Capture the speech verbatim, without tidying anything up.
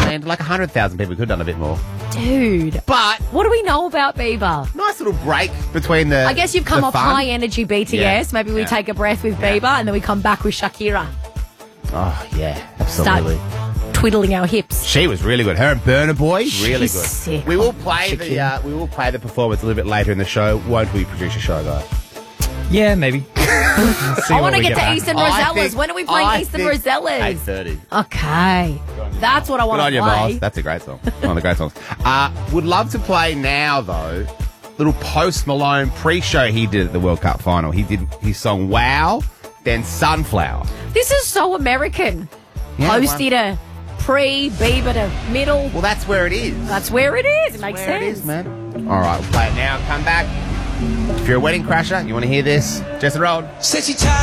grand. Like one hundred thousand people could have done a bit more. Dude. But what do we know about Bieber? Nice little break between the I guess you've come the off fun. high energy B T S. Yeah. Maybe we Yeah. take a breath with Yeah. Bieber and then we come back with Shakira. Oh, yeah, absolutely. Start twiddling our hips. She was really good. Her and Burna Boy, really She's good. sick. We will play the Shakira. uh, we will play the performance a little bit later in the show. Won't we, producer show guy? Yeah, maybe. I want to get to back. Eastern I Rosellas. think- When are we playing I Eastern think Rosellas? eight thirty. Okay. That's what I want Good to on you, play. Miles. That's a great song. One of the great songs. Uh, would love to play now, though. Little Post Malone pre-show he did at the World Cup final. He did his song Wow, then Sunflower. This is so American. Yeah, Post one- it a pre, Bieber to middle. Well, that's where it is. That's where it is. It makes where sense. it is, man. All right, we'll play it now. Come back. If you're a wedding crasher, you want to hear this, Jess and Roll.